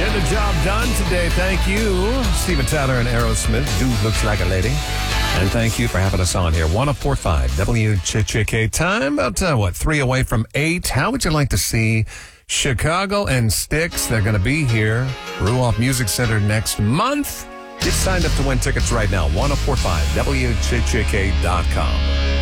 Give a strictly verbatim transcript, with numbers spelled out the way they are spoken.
Get the job done today. Thank you, Steven Tyler and Aerosmith. Dude looks like a lady. And thank you for having us on here. one oh four point five W Ch Ch K. Time about, uh, what, three away from eight. How would you like to see Chicago and Styx? They're going to be here. Ruoff Music Center next month. Get signed up to win tickets right now. one oh four point five W Ch Ch K dot com.